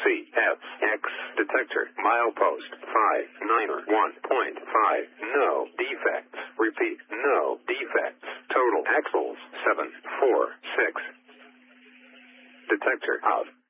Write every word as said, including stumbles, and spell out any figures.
C F X detector. Milepost five niner one point five. No defects. Repeat, no defects. Total axles seven four six. Detector out.